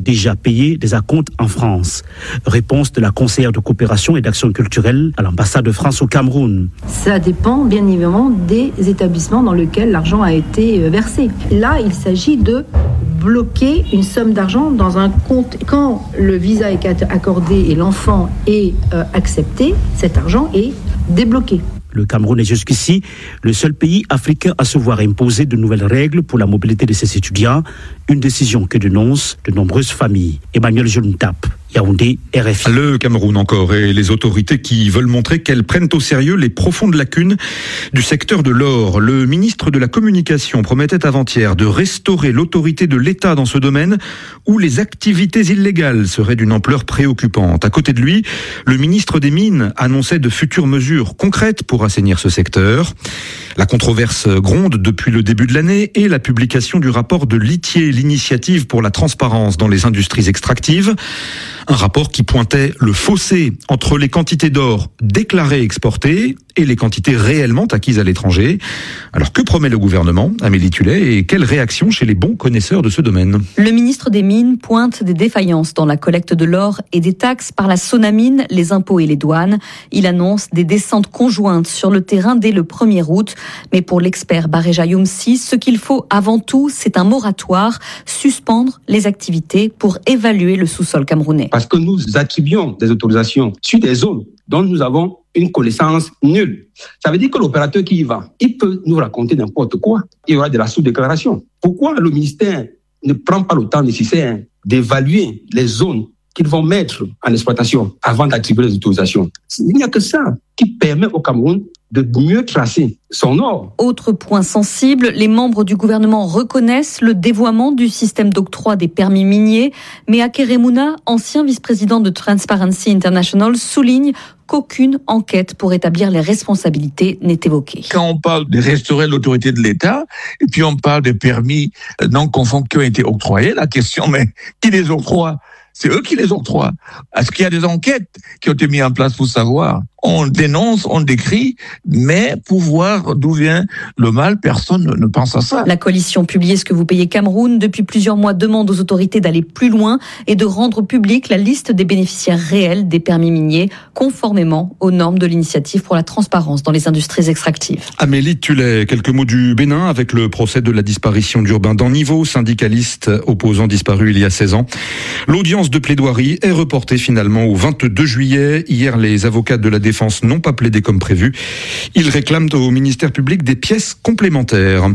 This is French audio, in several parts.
déjà payé des acomptes en France. Réponse de la conseillère de coopération et d'action culturelle à l'ambassade de France au Cameroun. Ça dépend bien évidemment des établissements dans lesquels l'argent a été versé. Là, il s'agit de bloquer une somme d'argent dans un compte. Quand le visa est accordé et l'enfant est accepté, cet argent est débloqué. Le Cameroun est jusqu'ici le seul pays africain à se voir imposer de nouvelles règles pour la mobilité de ses étudiants, une décision que dénoncent de nombreuses familles. Emmanuel Jontap, Yaoundé, RFI. Le Cameroun encore et les autorités qui veulent montrer qu'elles prennent au sérieux les profondes lacunes du secteur de l'or. Le ministre de la Communication promettait avant-hier de restaurer l'autorité de l'État dans ce domaine où les activités illégales seraient d'une ampleur préoccupante. À côté de lui, le ministre des Mines annonçait de futures mesures concrètes pour assainir ce secteur. La controverse gronde depuis le début de l'année et la publication du rapport de l'ITIE, l'initiative pour la transparence dans les industries extractives. Un rapport qui pointait le fossé entre les quantités d'or déclarées exportées et les quantités réellement acquises à l'étranger. Alors que promet le gouvernement, Amélie Tullet, et quelle réaction chez les bons connaisseurs de ce domaine? Le ministre des Mines pointe des défaillances dans la collecte de l'or et des taxes par la Sonamine, les impôts et les douanes. Il annonce des descentes conjointes sur le terrain dès le 1er août. Mais pour l'expert Bareja Youmsi, ce qu'il faut avant tout, c'est un moratoire, suspendre les activités pour évaluer le sous-sol camerounais. Parce que nous attribuons des autorisations sur des zones dont nous avons une connaissance nulle. Ça veut dire que l'opérateur qui y va, il peut nous raconter n'importe quoi. Il y aura de la sous-déclaration. Pourquoi le ministère ne prend pas le temps nécessaire d'évaluer les zones qu'ils vont mettre en exploitation avant d'attribuer les autorisations? Il n'y a que ça qui permet au Cameroun de mieux tracer son or. Autre point sensible, les membres du gouvernement reconnaissent le dévoiement du système d'octroi des permis miniers, mais Akeremouna, ancien vice-président de Transparency International, souligne qu'aucune enquête pour établir les responsabilités n'est évoquée. Quand on parle de restaurer l'autorité de l'État, et puis on parle de permis non conformes qui ont été octroyés, la question, mais qui les octroie? C'est eux qui les octroient. Est-ce qu'il y a des enquêtes qui ont été mises en place pour savoir? On dénonce, on décrit, mais pour voir d'où vient le mal, personne ne pense à ça. La coalition Publiez ce que vous payez Cameroun, depuis plusieurs mois, demande aux autorités d'aller plus loin et de rendre publique la liste des bénéficiaires réels des permis miniers, conformément aux normes de l'initiative pour la transparence dans les industries extractives. Amélie Tullet, quelques mots du Bénin avec le procès de la disparition d'Urbain Danniveau, syndicaliste opposant disparu il y a 16 ans. L'audience de plaidoirie est reportée finalement au 22 juillet. Hier, les avocats de la défense n'ont pas plaidé comme prévu. Ils réclament au ministère public des pièces complémentaires.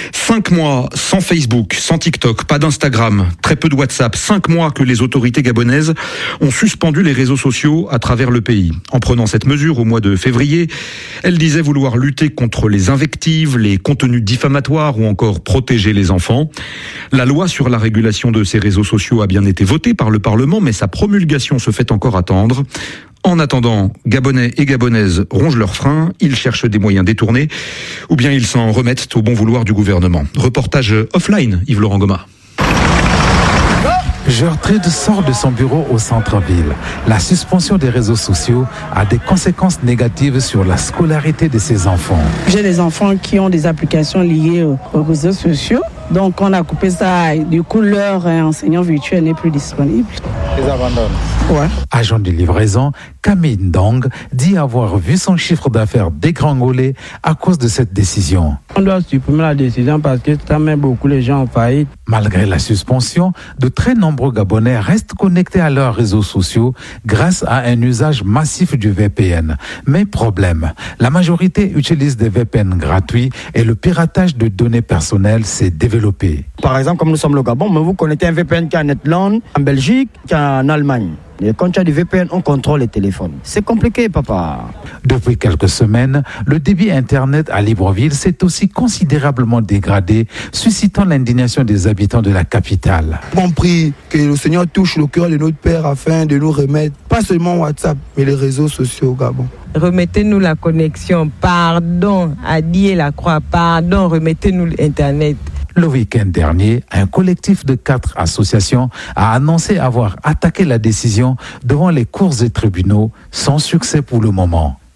5 mois sans Facebook, sans TikTok, pas d'Instagram, très peu de WhatsApp. 5 mois que les autorités gabonaises ont suspendu les réseaux sociaux à travers le pays. En prenant cette mesure au mois de février, elles disaient vouloir lutter contre les invectives, les contenus diffamatoires ou encore protéger les enfants. La loi sur la régulation de ces réseaux sociaux a bien été votée par le Parlement, mais sa promulgation se fait encore attendre. En attendant, Gabonais et Gabonaises rongent leurs freins, ils cherchent des moyens détournés, ou bien ils s'en remettent au bon vouloir du gouvernement. Reportage offline, Yves-Laurent Goma. Gertrude sort de son bureau au centre-ville. La suspension des réseaux sociaux a des conséquences négatives sur la scolarité de ses enfants. J'ai des enfants qui ont des applications liées aux réseaux sociaux. Donc on a coupé ça. Du coup, leur enseignant virtuel n'est plus disponible. Ils abandonnent. Ouais. Agent de livraison, Camille Ndong dit avoir vu son chiffre d'affaires dégringoler à cause de cette décision. On doit supprimer la décision parce que ça met beaucoup les gens en faillite. Malgré la suspension, de très nombreux Gabonais restent connectés à leurs réseaux sociaux grâce à un usage massif du VPN. Mais problème, la majorité utilise des VPN gratuits et le piratage de données personnelles s'est développé. Par exemple, comme nous sommes le Gabon, mais vous connectez un VPN qui est en Netherlands, en Belgique, qui est en Allemagne. Et quand tu as du VPN, on contrôle les téléphones. C'est compliqué, papa. Depuis quelques semaines, le débit Internet à Libreville s'est aussi considérablement dégradé, suscitant l'indignation des habitants de la capitale. On prie que le Seigneur touche le cœur de notre Père afin de nous remettre, pas seulement WhatsApp, mais les réseaux sociaux au Gabon. Remettez-nous la connexion. Pardon, Adi et la Croix. Pardon, remettez-nous l'Internet. Le week-end dernier, un collectif de 4 associations a annoncé avoir attaqué la décision devant les cours et tribunaux, sans succès pour le moment.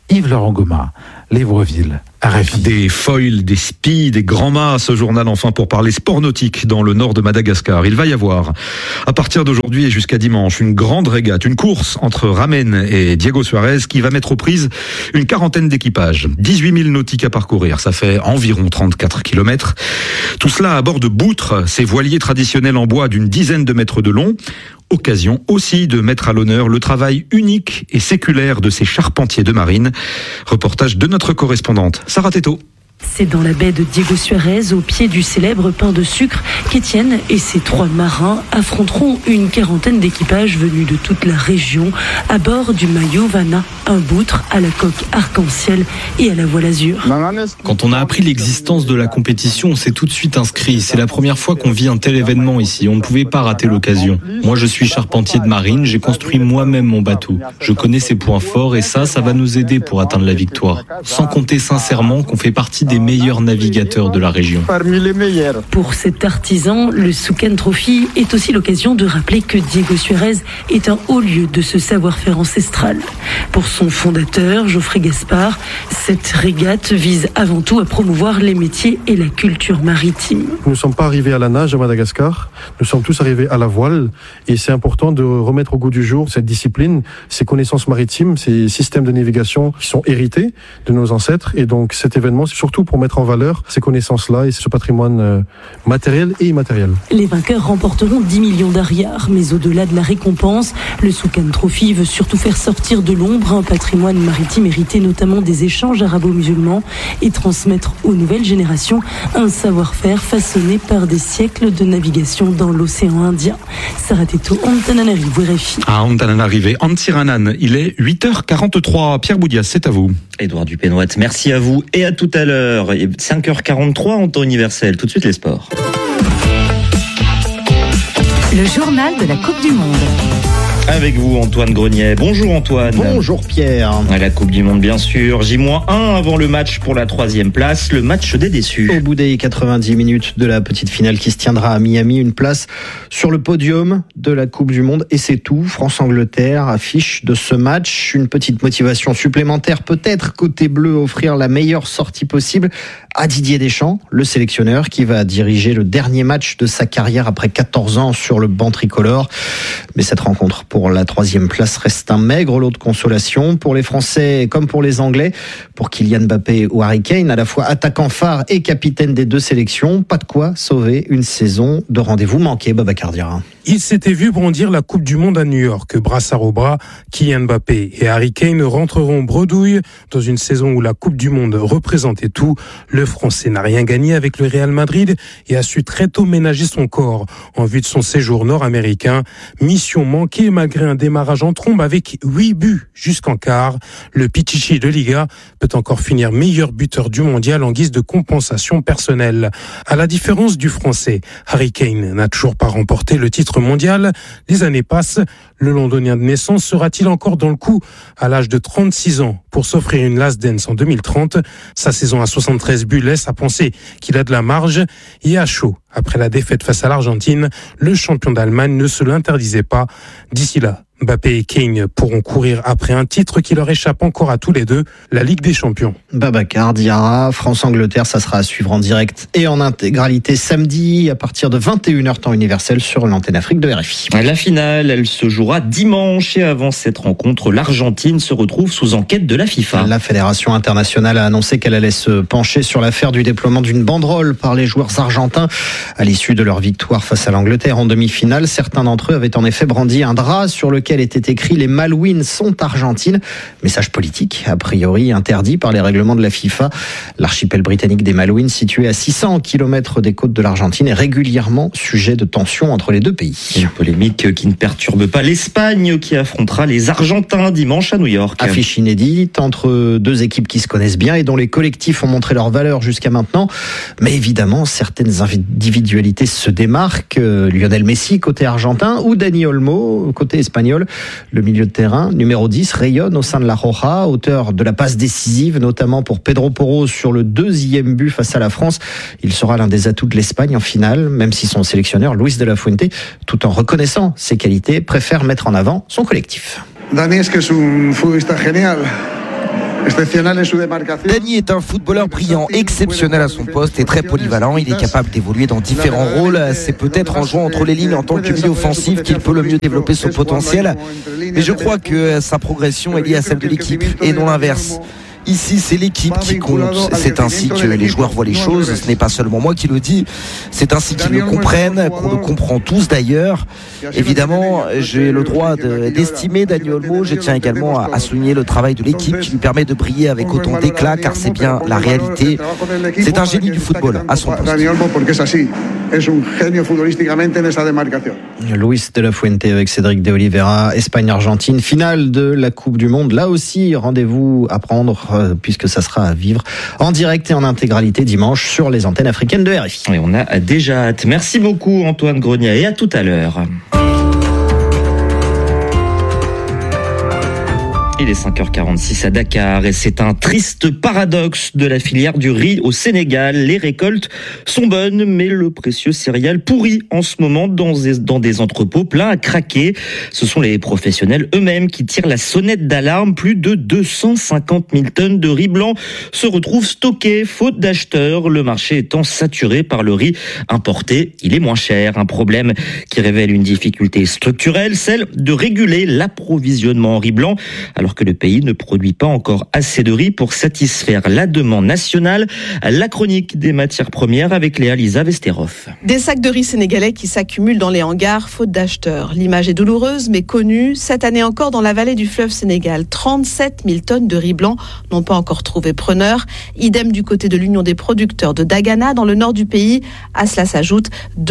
Yves-Laurent Goma, Libreville, RFI. Des foils, des spies, des grands mâts, ce journal enfin pour parler sport nautique dans le nord de Madagascar. Il va y avoir, à partir d'aujourd'hui et jusqu'à dimanche, une grande régate, une course entre Ramen et Diego Suarez qui va mettre aux prises une quarantaine d'équipages. 18 000 nautiques à parcourir, ça fait environ 34 km. Tout cela à bord de boutres, ces voiliers traditionnels en bois d'une dizaine de mètres de long. Occasion aussi de mettre à l'honneur le travail unique et séculaire de ces charpentiers de marine. Reportage de notre correspondante, Sarah Teto. C'est dans la baie de Diego Suarez, au pied du célèbre pain de sucre, qu'Étienne et ses 3 marins affronteront une quarantaine d'équipages venus de toute la région à bord du Mayovana, un boutre à la coque arc-en-ciel et à la voile azur. Quand on a appris l'existence de la compétition, on s'est tout de suite inscrit. C'est la première fois qu'on vit un tel événement ici. On ne pouvait pas rater l'occasion. Moi, je suis charpentier de marine. J'ai construit moi-même mon bateau. Je connais ses points forts et ça va nous aider pour atteindre la victoire. Sans compter sincèrement qu'on fait partie des meilleurs navigateurs de la région. Parmi les meilleurs. Pour cet artisan, le Souken Trophy est aussi l'occasion de rappeler que Diego Suarez est un haut lieu de ce savoir-faire ancestral. Pour son fondateur, Geoffrey Gaspard, cette régate vise avant tout à promouvoir les métiers et la culture maritime. Nous ne sommes pas arrivés à la nage à Madagascar, nous sommes tous arrivés à la voile et c'est important de remettre au goût du jour cette discipline, ces connaissances maritimes, ces systèmes de navigation qui sont hérités de nos ancêtres et donc cet événement c'est surtout pour mettre en valeur ces connaissances-là et ce patrimoine matériel et immatériel. Les vainqueurs remporteront 10 millions d'ariars, mais au-delà de la récompense, le Souken Trophy veut surtout faire sortir de l'ombre un patrimoine maritime hérité notamment des échanges arabo-musulmans et transmettre aux nouvelles générations un savoir-faire façonné par des siècles de navigation dans l'océan Indien. Sarah Teto, Antananarivo, RFI. À Antananarivo, Antiranan, il est 8h43. Pierre Boudias, c'est à vous. Édouard Dupénouette, merci à vous et à tout à l'heure. 5h43 en temps universel. Tout de suite les sports. Le journal de la Coupe du Monde. Avec vous Antoine Grenier. Bonjour Antoine. Bonjour Pierre. À la Coupe du Monde bien sûr. J-1 avant le match pour la 3e place, le match des déçus. Au bout des 90 minutes de la petite finale qui se tiendra à Miami, une place sur le podium de la Coupe du Monde et c'est tout. France-Angleterre affiche de ce match une petite motivation supplémentaire peut-être côté bleu, offrir la meilleure sortie possible à Didier Deschamps, le sélectionneur qui va diriger le dernier match de sa carrière après 14 ans sur le banc tricolore. Mais cette rencontre pour la 3e place reste un maigre lot de consolation pour les Français comme pour les Anglais. Pour Kylian Mbappé ou Harry Kane, à la fois attaquant phare et capitaine des 2 sélections, pas de quoi sauver une saison de rendez-vous manqué, Babacar Diarra. Il s'était vu brandir la Coupe du Monde à New York. Brassard au bras, Kylian Mbappé et Harry Kane rentreront bredouille dans une saison où la Coupe du Monde représentait tout. Le Français n'a rien gagné avec le Real Madrid et a su très tôt ménager son corps en vue de son séjour nord-américain. Mission manquée malgré un démarrage en trombe avec 8 buts jusqu'en quart. Le Pichichi de Liga peut encore finir meilleur buteur du mondial en guise de compensation personnelle. À la différence du Français, Harry Kane n'a toujours pas remporté le titre mondial. Les années passent. Le Londonien de naissance sera-t-il encore dans le coup à l'âge de 36 ans pour s'offrir une Last Dance en 2030? Sa saison à 73 buts laisse à penser qu'il a de la marge et à chaud. Après la défaite face à l'Argentine, le champion d'Allemagne ne se l'interdisait pas. D'ici là, Mbappé et Kane pourront courir après un titre qui leur échappe encore à tous les deux, la Ligue des Champions. Babacar Diarra, France-Angleterre, ça sera à suivre en direct et en intégralité samedi à partir de 21h temps universel sur l'antenne Afrique de RFI. La finale, elle se jouera dimanche et avant cette rencontre, l'Argentine se retrouve sous enquête de la FIFA. La Fédération internationale a annoncé qu'elle allait se pencher sur l'affaire du déploiement d'une banderole par les joueurs argentins à l'issue de leur victoire face à l'Angleterre en demi-finale. Certains d'entre eux avaient en effet brandi un drap sur lequel était écrit « Les Malouines sont argentines ». Message politique, a priori interdit par les règlements de la FIFA. L'archipel britannique des Malouines, situé à 600 km des côtes de l'Argentine, est régulièrement sujet de tensions entre les 2 pays. Une polémique qui ne perturbe pas l'Espagne, qui affrontera les Argentins dimanche à New York. Affiche inédite entre 2 équipes qui se connaissent bien et dont les collectifs ont montré leur valeur jusqu'à maintenant. Mais évidemment, certaines individualités se démarquent. Lionel Messi, côté argentin, ou Dani Olmo, côté espagnol. Le milieu de terrain, numéro 10, rayonne au sein de la Roja, auteur de la passe décisive, notamment pour Pedro Porro sur le 2e but face à la France. Il sera l'un des atouts de l'Espagne en finale, même si son sélectionneur, Luis de la Fuente, tout en reconnaissant ses qualités, préfère mettre en avant son collectif. Dani es que es un futbolista genial. Dany est un footballeur brillant, exceptionnel à son poste et très polyvalent. Il est capable d'évoluer dans différents rôles. C'est peut-être en jouant entre les lignes en tant que milieu offensif qu'il peut le mieux développer son potentiel. Mais je crois que sa progression est liée à celle de l'équipe et non l'inverse. Ici, c'est l'équipe qui compte. C'est ainsi que les joueurs voient les choses. Ce n'est pas seulement moi qui le dis. C'est ainsi qu'ils le comprennent, qu'on le comprend tous d'ailleurs. Évidemment, j'ai le droit d'estimer Dani Olmo. Je tiens également à souligner le travail de l'équipe qui lui permet de briller avec autant d'éclat, car c'est bien la réalité. C'est un génie du football à son poste. Luis de la Fuente avec Cédric de Oliveira. Espagne-Argentine, finale de la Coupe du Monde. Là aussi, rendez-vous à prendre puisque ça sera à vivre en direct et en intégralité dimanche sur les antennes africaines de RFI. Et on a déjà hâte. Merci beaucoup Antoine Grenier et à tout à l'heure. Il est 5h46 à Dakar et c'est un triste paradoxe de la filière du riz au Sénégal. Les récoltes sont bonnes, mais le précieux céréal pourrit en ce moment dans des entrepôts pleins à craquer. Ce sont les professionnels eux-mêmes qui tirent la sonnette d'alarme. Plus de 250 000 tonnes de riz blanc se retrouvent stockées, faute d'acheteurs. Le marché étant saturé par le riz importé, il est moins cher. Un problème qui révèle une difficulté structurelle, celle de réguler l'approvisionnement en riz blanc, alors que le pays ne produit pas encore assez de riz pour satisfaire la demande nationale. La chronique des matières premières avec Léa Lisa Vesterov. Des sacs de riz sénégalais qui s'accumulent dans les hangars faute d'acheteurs. L'image est douloureuse mais connue. Cette année encore dans la vallée du fleuve Sénégal, 37 000 tonnes de riz blanc n'ont pas encore trouvé preneur. Idem du côté de l'Union des producteurs de Dagana dans le nord du pays. À cela s'ajoute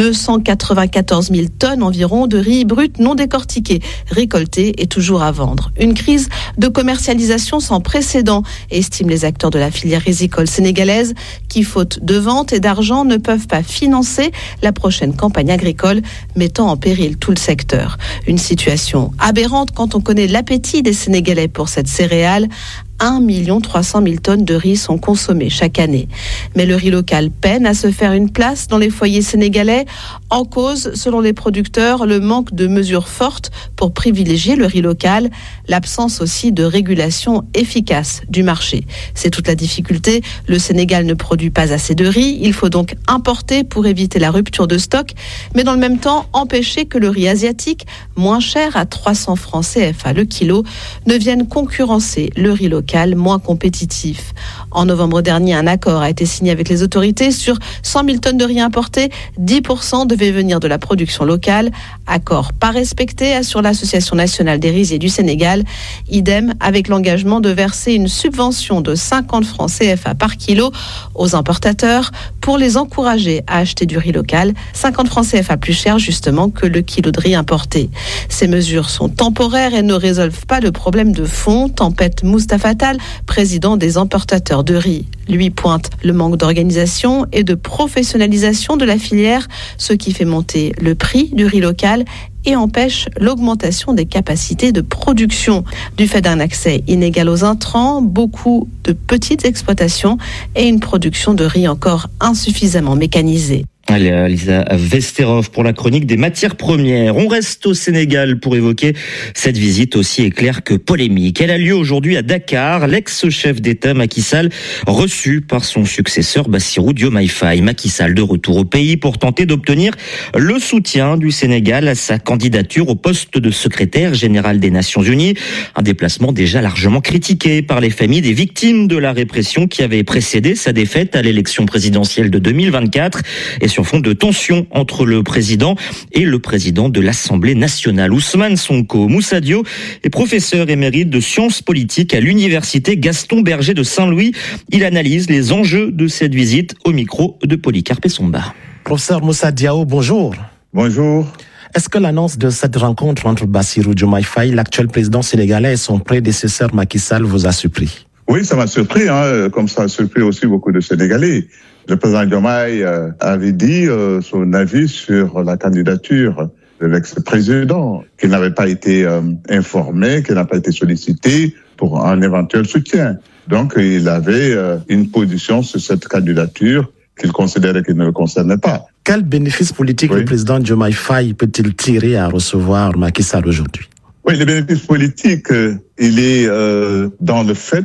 294 000 tonnes environ de riz brut non décortiqué, récolté et toujours à vendre. Une crise de commercialisation sans précédent, estiment les acteurs de la filière rizicole sénégalaise, qui, faute de vente et d'argent, ne peuvent pas financer la prochaine campagne agricole, mettant en péril tout le secteur. Une situation aberrante quand on connaît l'appétit des Sénégalais pour cette céréale. 1 300 000 tonnes de riz sont consommées chaque année. Mais le riz local peine à se faire une place dans les foyers sénégalais. En cause, selon les producteurs, le manque de mesures fortes pour privilégier le riz local, l'absence aussi de régulation efficace du marché. C'est toute la difficulté. Le Sénégal ne produit pas assez de riz. Il faut donc importer pour éviter la rupture de stock, mais dans le même temps, empêcher que le riz asiatique, moins cher à 300 francs CFA le kilo, ne vienne concurrencer le riz local moins compétitif. En novembre dernier, un accord a été signé avec les autorités sur 100 000 tonnes de riz importé. 10% devaient venir de la production locale. Accord pas respecté, assure l'Association nationale des riziers du Sénégal. Idem avec l'engagement de verser une subvention de 50 francs CFA par kilo aux importateurs pour les encourager à acheter du riz local. 50 francs CFA plus cher justement que le kilo de riz importé. Ces mesures sont temporaires et ne résolvent pas le problème de fond, tempête Moustapha Tall, président des importateurs de riz. Lui pointe le manque d'organisation et de professionnalisation de la filière, ce qui fait monter le prix du riz local et empêche l'augmentation des capacités de production. Du fait d'un accès inégal aux intrants, beaucoup de petites exploitations et une production de riz encore insuffisamment mécanisée. Allez, Lisa Vesterov pour la chronique des matières premières. On reste au Sénégal pour évoquer cette visite aussi éclair que polémique. Elle a lieu aujourd'hui à Dakar. L'ex-chef d'État Macky Sall reçu par son successeur Bassirou Diomaye Faye. Macky Sall de retour au pays pour tenter d'obtenir le soutien du Sénégal à sa candidature au poste de secrétaire général des Nations Unies. Un déplacement déjà largement critiqué par les familles des victimes de la répression qui avait précédé sa défaite à l'élection présidentielle de 2024 et sur fond de tension entre le président et le président de l'Assemblée nationale. Ousmane Sonko Moussa Dio est professeur émérite de sciences politiques à l'université Gaston Berger de Saint-Louis. Il analyse les enjeux de cette visite au micro de Polycarpe Somba. Professeur Moussa Diao, bonjour. Bonjour. Est-ce que l'annonce de cette rencontre entre Bassirou Diomaye Faye, l'actuel président sénégalais, et son prédécesseur Macky Sall vous a surpris? Oui, ça m'a surpris, comme ça a surpris aussi beaucoup de Sénégalais. Le président Diomaye avait dit son avis sur la candidature de l'ex-président, qu'il n'avait pas été informé, qu'il n'a pas été sollicité pour un éventuel soutien. Donc, il avait une position sur cette candidature qu'il considérait qu'il ne le concernait pas. Quel bénéfice politique le président Diomaye Faye peut-il tirer à recevoir Macky Sall aujourd'hui? Oui, le bénéfice politique, il est dans le fait que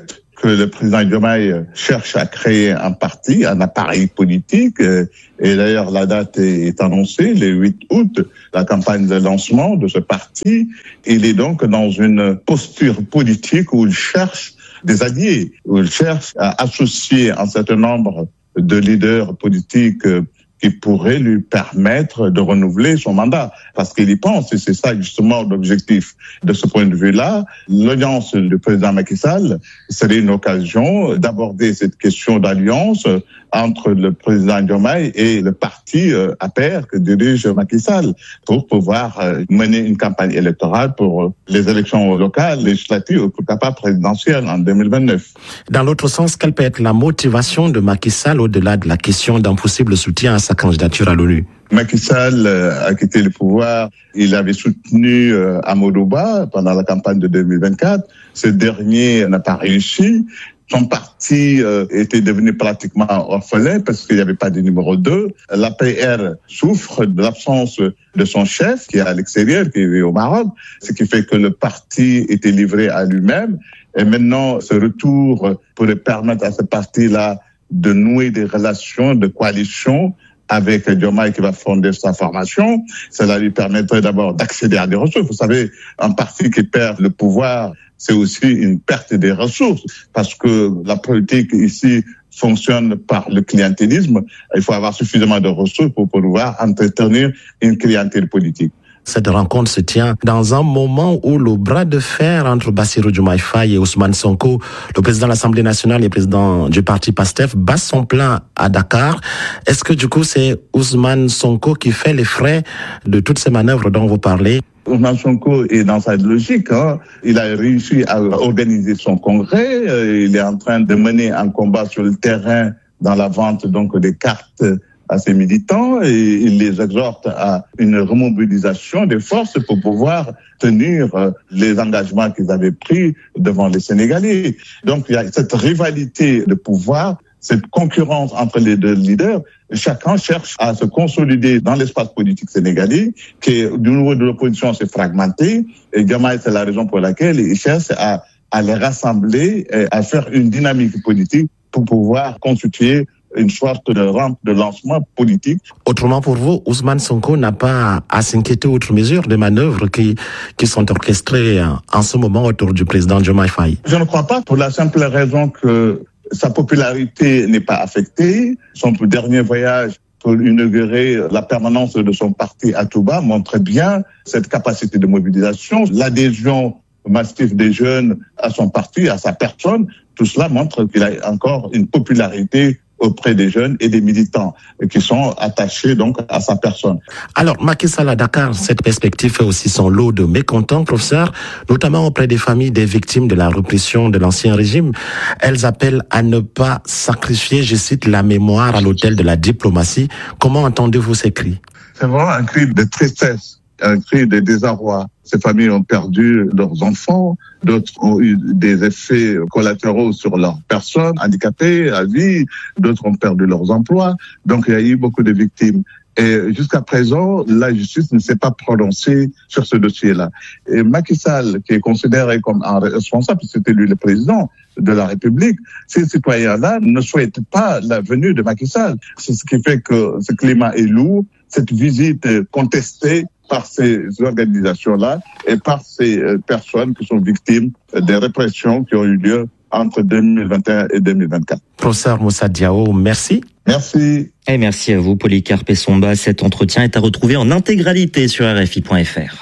que le président Diomaye cherche à créer un parti, un appareil politique. Et d'ailleurs, la date est annoncée, le 8 août, la campagne de lancement de ce parti. Il est donc dans une posture politique où il cherche des alliés, où il cherche à associer un certain nombre de leaders politiques qui pourrait lui permettre de renouveler son mandat. Parce qu'il y pense, et c'est ça justement l'objectif. De ce point de vue-là, l'audience du président Macky Sall serait une occasion d'aborder cette question d'alliance entre le président Diomaye et le parti APR que dirige Macky Sall pour pouvoir mener une campagne électorale pour les élections locales, législatives ou pourquoi pas présidentielles en 2029. Dans l'autre sens, quelle peut être la motivation de Macky Sall au-delà de la question d'un possible soutien à sa candidature à l'ONU? Macky Sall a quitté le pouvoir. Il avait soutenu Amadou Ba pendant la campagne de 2024. Ce dernier n'a pas réussi. Son parti était devenu pratiquement orphelin parce qu'il n'y avait pas de numéro 2. L'APR souffre de l'absence de son chef qui est à l'extérieur, qui vit au Maroc, ce qui fait que le parti était livré à lui-même. Et maintenant, ce retour pourrait permettre à ce parti-là de nouer des relations de coalition avec Diomaye qui va fonder sa formation. Cela lui permettrait d'abord d'accéder à des ressources. Vous savez, un parti qui perd le pouvoir, c'est aussi une perte des ressources parce que la politique ici fonctionne par le clientélisme. Il faut avoir suffisamment de ressources pour pouvoir entretenir une clientèle politique. Cette rencontre se tient dans un moment où le bras de fer entre Bassirou Diomaye Faye et Ousmane Sonko, le président de l'Assemblée nationale et président du parti PASTEF, bat son plein à Dakar. Est-ce que du coup c'est Ousmane Sonko qui fait les frais de toutes ces manœuvres dont vous parlez? Ousmane Sonko est dans sa logique. Il a réussi à organiser son congrès. Il est en train de mener un combat sur le terrain dans la vente donc des cartes à ses militants et il les exhorte à une remobilisation des forces pour pouvoir tenir les engagements qu'ils avaient pris devant les Sénégalais. Donc il y a cette rivalité de pouvoir, cette concurrence entre les deux leaders. Chacun cherche à se consolider dans l'espace politique sénégalais qui, du niveau de l'opposition, s'est fragmenté. Et Diomaye, c'est la raison pour laquelle il cherche à les rassembler et à faire une dynamique politique pour pouvoir constituer une sorte de rampe de lancement politique. Autrement pour vous, Ousmane Sonko n'a pas à s'inquiéter outre mesure des manœuvres qui sont orchestrées en ce moment autour du président Diomaye Faye? Je ne crois pas, pour la simple raison que sa popularité n'est pas affectée. Son dernier voyage pour inaugurer la permanence de son parti à Touba montre bien cette capacité de mobilisation, l'adhésion massive des jeunes à son parti, à sa personne. Tout cela montre qu'il a encore une popularité auprès des jeunes et des militants qui sont attachés donc à sa personne. Alors, Macky Sall à Dakar, cette perspective fait aussi son lot de mécontents, professeur, notamment auprès des familles des victimes de la répression de l'ancien régime. Elles appellent à ne pas sacrifier, je cite, la mémoire à l'autel de la diplomatie. Comment entendez-vous ces cris? C'est vraiment un cri de tristesse, un cri de désarroi. Ces familles ont perdu leurs enfants, d'autres ont eu des effets collatéraux sur leurs personnes handicapées à vie, d'autres ont perdu leurs emplois. Donc il y a eu beaucoup de victimes. Et jusqu'à présent, la justice ne s'est pas prononcée sur ce dossier-là. Et Macky Sall, qui est considéré comme un responsable, c'était lui le président de la République, ces citoyens-là ne souhaitent pas la venue de Macky Sall. C'est ce qui fait que ce climat est lourd, cette visite contestée par ces organisations-là et par ces personnes qui sont victimes des répressions qui ont eu lieu entre 2021 et 2024. Professeur Moussa Diao, merci. Merci. Et merci à vous, Polycarpe Essomba. Cet entretien est à retrouver en intégralité sur RFI.fr.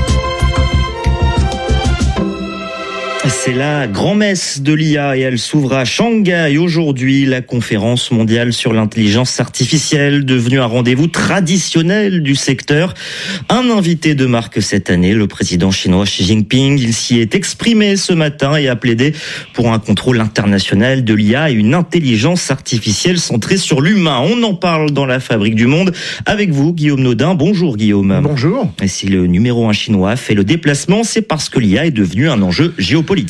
C'est la grand-messe de l'IA et elle s'ouvre à Shanghai aujourd'hui. La conférence mondiale sur l'intelligence artificielle, devenue un rendez-vous traditionnel du secteur. Un invité de marque cette année, le président chinois Xi Jinping. Il s'y est exprimé ce matin et a plaidé pour un contrôle international de l'IA et une intelligence artificielle centrée sur l'humain. On en parle dans la Fabrique du Monde avec vous, Guillaume Naudin. Bonjour Guillaume. Bonjour. Et si le numéro 1 chinois fait le déplacement, c'est parce que l'IA est devenue un enjeu géopolitique.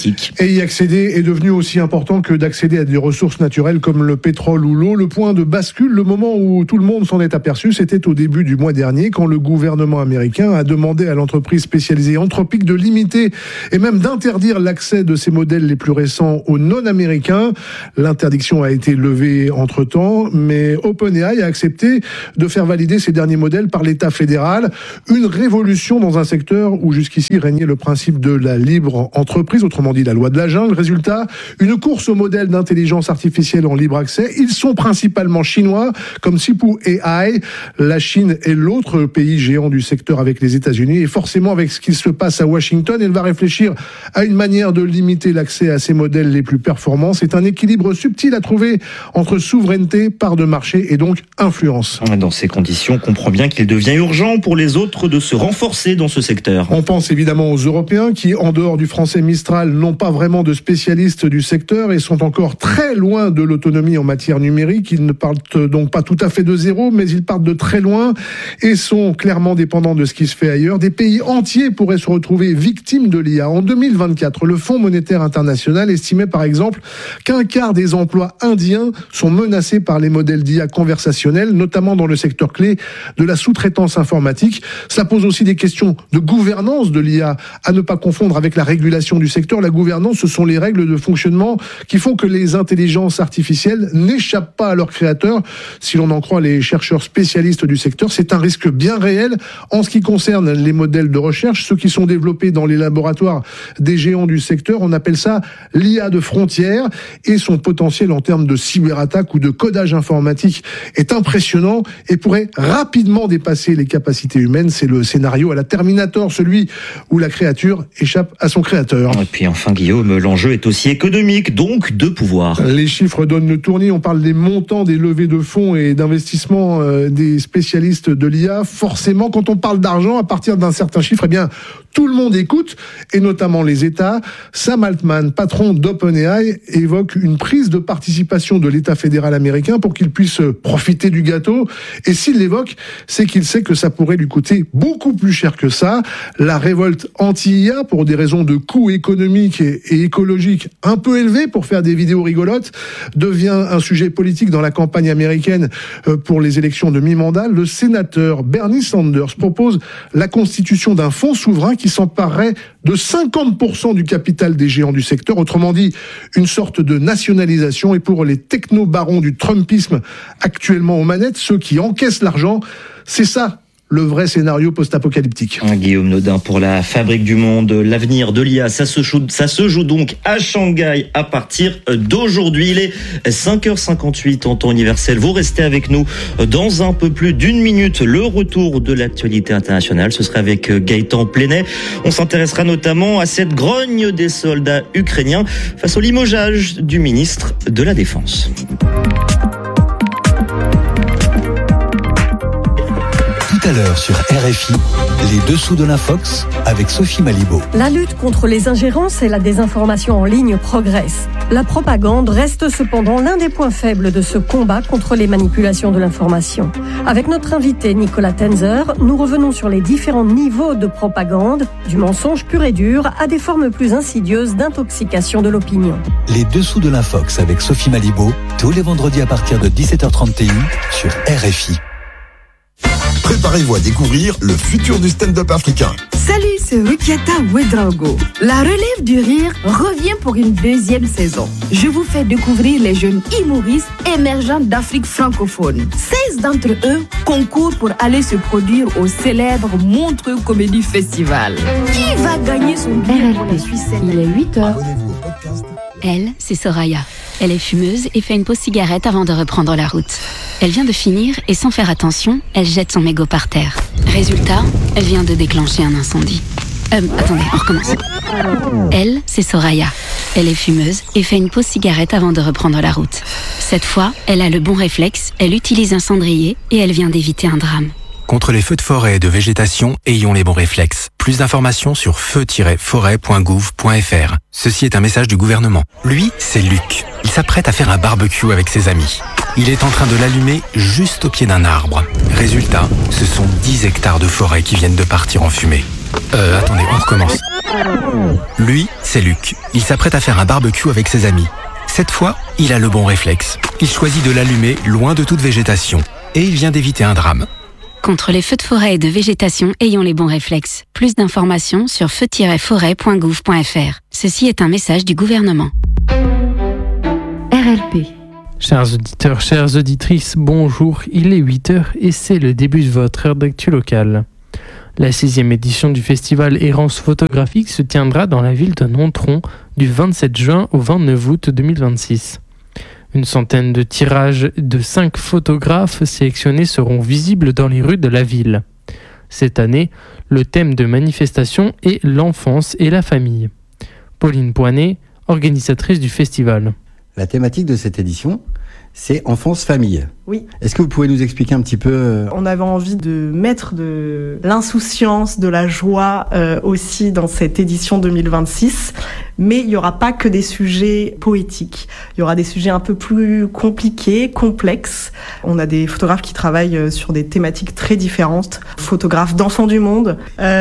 énergétique. Et y accéder est devenu aussi important que d'accéder à des ressources naturelles comme le pétrole ou l'eau. Le point de bascule, le moment où tout le monde s'en est aperçu, c'était au début du mois dernier, quand le gouvernement américain a demandé à l'entreprise spécialisée Anthropic de limiter et même d'interdire l'accès de ses modèles les plus récents aux non-américains. L'interdiction a été levée entre-temps, mais OpenAI a accepté de faire valider ces derniers modèles par l'État fédéral. Une révolution dans un secteur où jusqu'ici régnait le principe de la libre entreprise, autrement dit la loi de la jungle. Résultat, une course aux modèles d'intelligence artificielle en libre accès. Ils sont principalement chinois, comme Sipu AI. La Chine est l'autre pays géant du secteur avec les États-Unis. Et forcément, avec ce qui se passe à Washington, elle va réfléchir à une manière de limiter l'accès à ces modèles les plus performants. C'est un équilibre subtil à trouver entre souveraineté, part de marché et donc influence. Dans ces conditions, on comprend bien qu'il devient urgent pour les autres de se renforcer dans ce secteur. On pense évidemment aux Européens qui, en dehors du français Mistral, n'ont pas vraiment de spécialistes du secteur et sont encore très loin de l'autonomie en matière numérique. Ils ne partent donc pas tout à fait de zéro, mais ils partent de très loin et sont clairement dépendants de ce qui se fait ailleurs. Des pays entiers pourraient se retrouver victimes de l'IA. En 2024, le Fonds monétaire international estimait par exemple qu'un quart des emplois indiens sont menacés par les modèles d'IA conversationnels, notamment dans le secteur clé de la sous-traitance informatique. Cela pose aussi des questions de gouvernance de l'IA, à ne pas confondre avec la régulation du secteur. La gouvernance, ce sont les règles de fonctionnement qui font que les intelligences artificielles n'échappent pas à leurs créateurs. Si l'on en croit les chercheurs spécialistes du secteur, c'est un risque bien réel en ce qui concerne les modèles de recherche, ceux qui sont développés dans les laboratoires des géants du secteur. On appelle ça l'IA de frontière et son potentiel en termes de cyberattaque ou de codage informatique est impressionnant et pourrait rapidement dépasser les capacités humaines. C'est le scénario à la Terminator, celui où la créature échappe à son créateur. Et puis enfin, Guillaume, l'enjeu est aussi économique, donc de pouvoir. Les chiffres donnent le tournis. On parle des montants des levées de fonds et d'investissements des spécialistes de l'IA. Forcément, quand on parle d'argent, à partir d'un certain chiffre, eh bien, tout le monde écoute, et notamment les États. Sam Altman, patron d'OpenAI, évoque une prise de participation de l'État fédéral américain pour qu'il puisse profiter du gâteau. Et s'il l'évoque, c'est qu'il sait que ça pourrait lui coûter beaucoup plus cher que ça. La révolte anti-IA, pour des raisons de coûts économiques et écologiques un peu élevés pour faire des vidéos rigolotes, devient un sujet politique dans la campagne américaine pour les élections de mi-mandat. Le sénateur Bernie Sanders propose la constitution d'un fonds souverain qui s'emparerait de 50% du capital des géants du secteur. Autrement dit, une sorte de nationalisation. Et pour les techno-barons du Trumpisme actuellement aux manettes, ceux qui encaissent l'argent, c'est ça le vrai scénario post-apocalyptique. Guillaume Nodin pour la Fabrique du Monde. L'avenir de l'IA, ça se joue donc à Shanghai à partir d'aujourd'hui. Il est 5h58 en temps universel. Vous restez avec nous dans un peu plus d'une minute. Le retour de l'actualité internationale, ce sera avec Gaëtan Plenay. On s'intéressera notamment à cette grogne des soldats ukrainiens face au limogeage du ministre de la Défense. Tout à l'heure sur RFI, les dessous de l'Infox avec Sophie Malibaud. La lutte contre les ingérences et la désinformation en ligne progresse. La propagande reste cependant l'un des points faibles de ce combat contre les manipulations de l'information. Avec notre invité Nicolas Tenzer, nous revenons sur les différents niveaux de propagande, du mensonge pur et dur à des formes plus insidieuses d'intoxication de l'opinion. Les dessous de l'Infox avec Sophie Malibaud, tous les vendredis à partir de 17h31 sur RFI. Préparez-vous à découvrir le futur du stand-up africain. Salut, c'est Rukiata Ouedraogo. La relève du rire revient pour une deuxième saison. Je vous fais découvrir les jeunes humoristes émergents d'Afrique francophone. 16 d'entre eux concourent pour aller se produire au célèbre Montreux Comédie Festival. Qui va gagner son billet pour la Suisse? Il est 8h. Elle, c'est Soraya. Elle est fumeuse et fait une pause cigarette avant de reprendre la route. Elle vient de finir et sans faire attention, elle jette son mégot par terre. Résultat, elle vient de déclencher un incendie. Attendez, on recommence. Elle, c'est Soraya. Elle est fumeuse et fait une pause cigarette avant de reprendre la route. Cette fois, elle a le bon réflexe, elle utilise un cendrier et elle vient d'éviter un drame. Contre les feux de forêt et de végétation, ayons les bons réflexes. Plus d'informations sur feu-forêt.gouv.fr. Ceci est un message du gouvernement. Lui, c'est Luc. Il s'apprête à faire un barbecue avec ses amis. Il est en train de l'allumer juste au pied d'un arbre. Résultat, ce sont 10 hectares de forêt qui viennent de partir en fumée. Attendez, on recommence. recommence. Lui, c'est Luc. Il s'apprête à faire un barbecue avec ses amis. Cette fois, il a le bon réflexe. Il choisit de l'allumer loin de toute végétation. Et il vient d'éviter un drame. Contre les feux de forêt et de végétation, ayons les bons réflexes. Plus d'informations sur feu-forêt.gouv.fr. Ceci est un message du gouvernement. RLP. Chers auditeurs, chères auditrices, bonjour. Il est 8h et c'est le début de votre heure d'actu locale. La 6e édition du festival Errance photographique se tiendra dans la ville de Nontron du 27 juin au 29 août 2026. Une centaine de tirages de 5 photographes sélectionnés seront visibles dans les rues de la ville. Cette année, le thème de manifestation est l'enfance et la famille. Pauline Poinet, organisatrice du festival. La thématique de cette édition, c'est enfance-famille. Oui. Est-ce que vous pouvez nous expliquer un petit peu On avait envie de mettre de l'insouciance, de la joie aussi dans cette édition 2026. Mais il n'y aura pas que des sujets poétiques. Il y aura des sujets un peu plus compliqués, complexes. On a des photographes qui travaillent sur des thématiques très différentes. Photographes d'enfants du monde.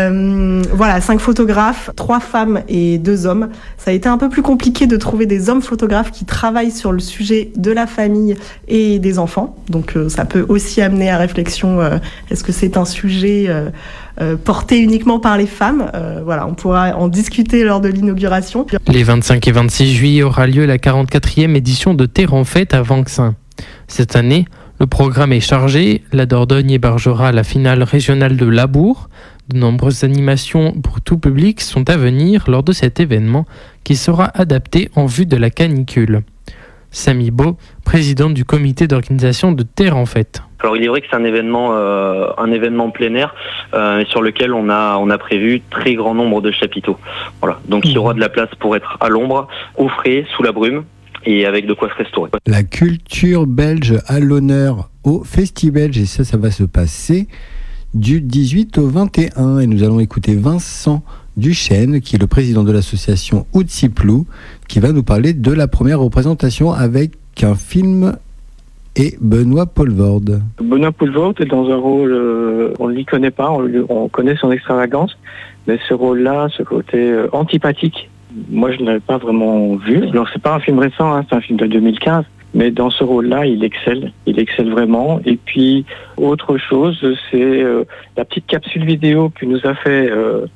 Voilà, 5 photographes, 3 femmes et 2 hommes. Ça a été un peu plus compliqué de trouver des hommes photographes qui travaillent sur le sujet de la famille et des enfants. Donc ça peut aussi amener à réflexion, est-ce que c'est un sujet porté uniquement par les femmes? Voilà, on pourra en discuter lors de l'inauguration. Les 25 et 26 juillet aura lieu la 44e édition de Terre en Fête à Vanxin. Cette année, le programme est chargé. La Dordogne hébergera la finale régionale de Labour. De nombreuses animations pour tout public sont à venir lors de cet événement qui sera adapté en vue de la canicule. Samy Beau, président du comité d'organisation de Terre en Fête. Alors il est vrai que c'est un événement plein air sur lequel on a prévu très grand nombre de chapiteaux. Voilà, donc il y aura de la place pour être à l'ombre, au frais, sous la brume et avec de quoi se restaurer. La culture belge à l'honneur au Festibelge et ça va se passer du 18 au 21 et nous allons écouter Vincent Duchesne qui est le président de l'association Outsiplou qui va nous parler de la première représentation avec un film et Benoît Poelvoorde. Benoît Poelvoorde est dans un rôle, on ne l'y connaît pas, on connaît son extravagance, mais ce rôle-là, ce côté antipathique, moi je ne l'avais pas vraiment vu. Alors c'est pas un film récent, c'est un film de 2015, mais dans ce rôle-là, il excelle vraiment. Et puis, autre chose, c'est la petite capsule vidéo que nous a fait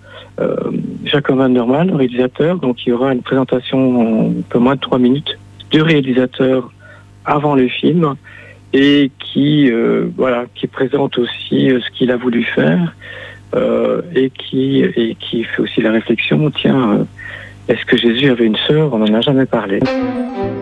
Jacob Van der Maal, le réalisateur. Donc il y aura une présentation en un peu moins de 3 minutes du réalisateur avant le film et qui présente aussi ce qu'il a voulu faire et qui fait aussi la réflexion, tiens, est-ce que Jésus avait une sœur? On n'en a jamais parlé.